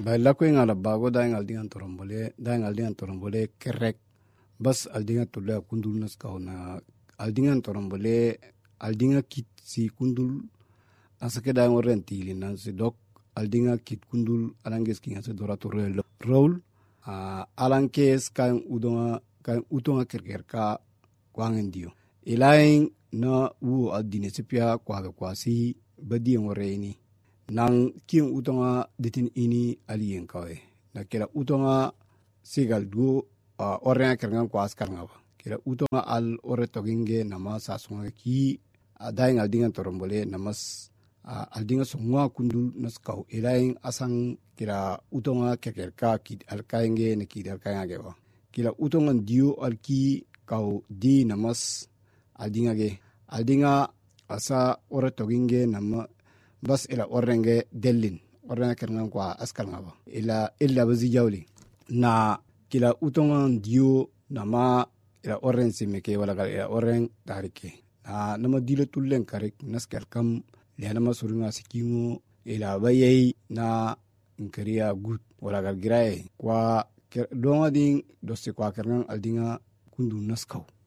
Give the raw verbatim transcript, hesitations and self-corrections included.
Baila ko ngala bago da ngal dingan torombole da ngal dingan torombole kerek bas aldinga tulla kundul nas kauna aldingan torombole aldinga kit si kundul asake da ngoren tili nan si dok aldinga kit kundul alanges kinga se dorato roll a alankes kan udonga kan utonga kerker ka kwangen dio ilain na u adine sepia kwa kwa si badi ngoreni nang king utonga ditin ini alien kawe na kila utonga sigal du uh, orena kerengan kwa askar ngaba kila utonga al ore toginge nama sasunga ki adai ngal dingan torombole namas uh, aldinga songwa kundul naskau ilain asang kila utonga kekerka kid alkaenge ne kid alkaenge wa kila utonga dio alki kau di namas aldinga ge aldinga asa ore toginge nama bas ila orenge delin orenge kerengan kwa askar ngaba ila illa bazi jawli na kila utonga dio nama ila oren simeke wala gal ila oren tarike na nama dilo tullen karek naskel kam le nama surunga sikingo ila bayei na nkariya gut wala gal girae kwa donga ding dosse kwa kerengan aldinga kundu naskau